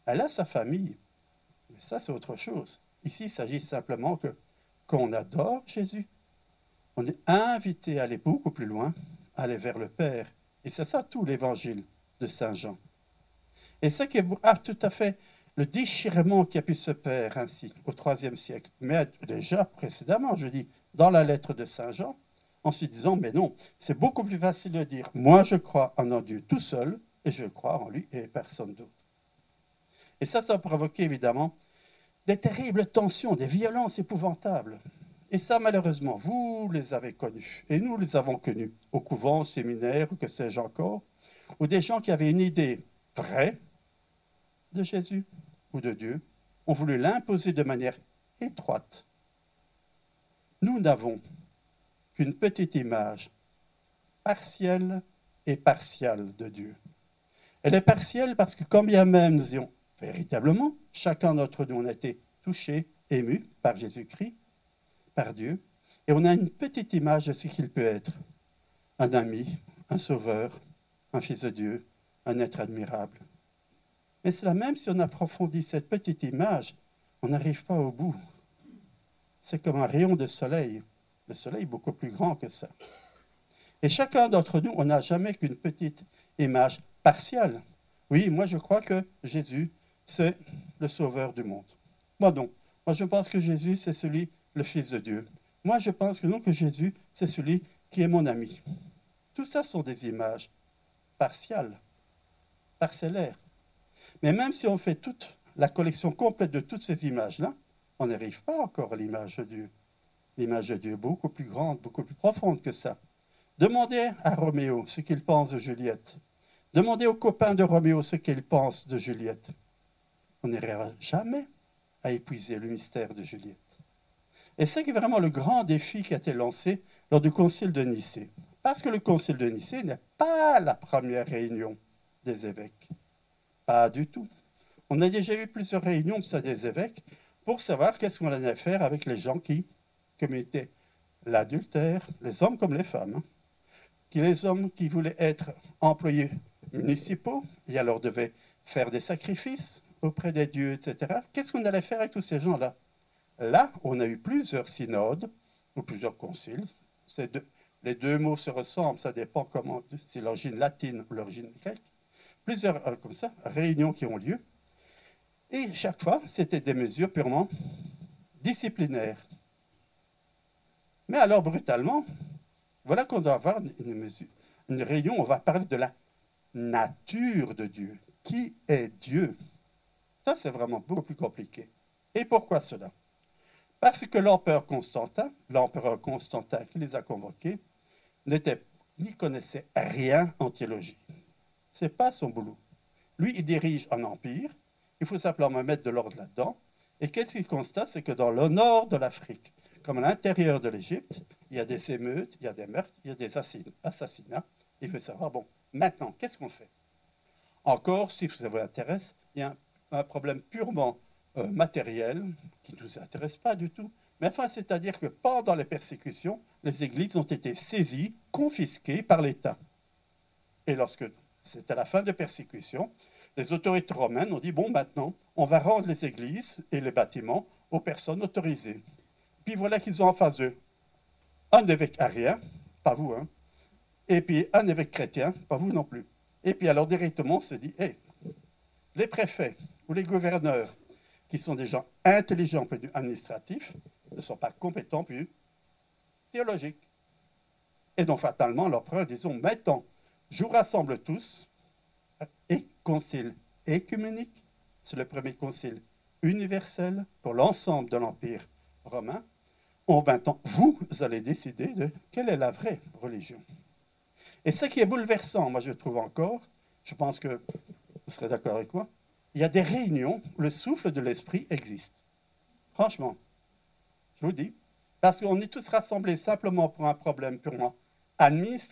Elle a sa famille, mais ça c'est autre chose. Ici, il s'agit simplement qu'on adore Jésus. On est invité à aller beaucoup plus loin, à aller vers le Père. Et c'est ça tout l'évangile de Saint Jean. Et ce qui est tout à fait le déchirement qui a pu se faire ainsi au IIIe siècle, mais déjà précédemment, je dis, dans la lettre de Saint Jean, en se disant, mais non, c'est beaucoup plus facile de dire, moi je crois en un Dieu tout seul, et je crois en lui et personne d'autre. Et ça a provoqué évidemment des terribles tensions, des violences épouvantables. Et ça, malheureusement, vous les avez connus, et nous les avons connus, au couvent, au séminaire, ou que sais-je encore, où des gens qui avaient une idée vraie de Jésus ou de Dieu ont voulu l'imposer de manière étroite. Nous n'avons qu'une petite image partielle et partiale de Dieu. Elle est partielle parce que quand bien même nous ayons véritablement, chacun d'entre nous, on a été touché, ému par Jésus-Christ, par Dieu, et on a une petite image de ce qu'il peut être. Un ami, un sauveur, un fils de Dieu, un être admirable. Mais cela même si on approfondit cette petite image, on n'arrive pas au bout. C'est comme un rayon de soleil. Le soleil est beaucoup plus grand que ça. Et chacun d'entre nous, on n'a jamais qu'une petite image partielle. Oui, moi je crois que Jésus, c'est le sauveur du monde. Moi non. Moi je pense que Jésus, c'est celui, le Fils de Dieu. Moi je pense que non, que Jésus, c'est celui qui est mon ami. Tout ça sont des images partielles, parcellaires. Mais même si on fait toute la collection complète de toutes ces images-là, on n'arrive pas encore à l'image de Dieu. L'image de Dieu est beaucoup plus grande, beaucoup plus profonde que ça. Demandez à Roméo ce qu'il pense de Juliette. Demandez aux copains de Roméo ce qu'ils pensent de Juliette. On n'arrivera jamais à épuiser le mystère de Juliette. Et c'est vraiment le grand défi qui a été lancé lors du concile de Nicée. Parce que le concile de Nicée n'est pas la première réunion des évêques. Pas du tout. On a déjà eu plusieurs réunions des évêques pour savoir qu'est-ce qu'on allait faire avec les gens qui commettaient l'adultère, les hommes comme les femmes. Hein. Les hommes qui voulaient être employés municipaux, et alors devaient faire des sacrifices auprès des dieux, etc. Qu'est-ce qu'on allait faire avec tous ces gens-là? Là, on a eu plusieurs synodes, ou plusieurs conciles. Les deux mots se ressemblent, ça dépend comment, c'est l'origine latine ou l'origine grecque. Plusieurs comme ça, réunions qui ont lieu. Et chaque fois, c'était des mesures purement disciplinaires. Mais alors, brutalement, voilà qu'on doit avoir une réunion où on va parler de la nature de Dieu. Qui est Dieu? Ça, c'est vraiment beaucoup plus compliqué. Et pourquoi cela? Parce que l'empereur Constantin qui les a convoqués, n'y connaissait rien en théologie. Ce n'est pas son boulot. Lui, il dirige un empire. Il faut simplement mettre de l'ordre là-dedans. Et qu'est-ce qu'il constate? C'est que dans le nord de l'Afrique, comme à l'intérieur de l'Égypte, il y a des émeutes, il y a des meurtres, il y a des assassinats. Il veut savoir, bon, maintenant, qu'est-ce qu'on fait? Encore, si ça vous intéresse, il y a un problème purement matériel qui ne nous intéresse pas du tout. Mais enfin, c'est-à-dire que pendant les persécutions, les églises ont été saisies, confisquées par l'État. Et lorsque c'était la fin des persécutions, les autorités romaines ont dit, bon, maintenant, on va rendre les églises et les bâtiments aux personnes autorisées. Puis voilà qu'ils ont en face d'eux un évêque arien, pas vous, hein, et puis un évêque chrétien, pas vous non plus. Et puis alors directement, on se dit, hey, les préfets ou les gouverneurs, qui sont des gens intelligents plus administratifs, ne sont pas compétents plus théologiques. Et donc fatalement, leur preuve, disons, maintenant, je vous rassemble tous, et concile écuménique, c'est le premier concile universel pour l'ensemble de l'Empire romain. Maintenant, vous allez décider de quelle est la vraie religion. Et ce qui est bouleversant, moi je trouve encore, je pense que vous serez d'accord avec moi, il y a des réunions où le souffle de l'esprit existe. Franchement, je vous dis, parce qu'on est tous rassemblés simplement pour un problème purement administratif,